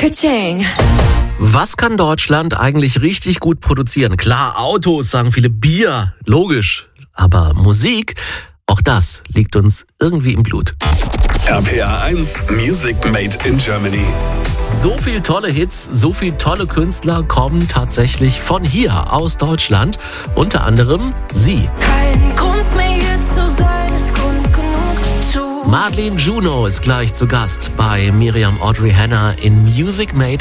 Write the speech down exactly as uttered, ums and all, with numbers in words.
Ka-ching. Was kann Deutschland eigentlich richtig gut produzieren? Klar, Autos, sagen viele, Bier, logisch. Aber Musik, auch das liegt uns irgendwie im Blut. R P R eins Music Made in Germany. So viel tolle Hits, so viel tolle Künstler kommen tatsächlich von hier, aus Deutschland. Unter anderem sie. Kein Grund mehr hier zu sein, ist Grund genug zu. Madeleine Juno ist gleich zu Gast bei Miriam Audrey Hannah in Music Made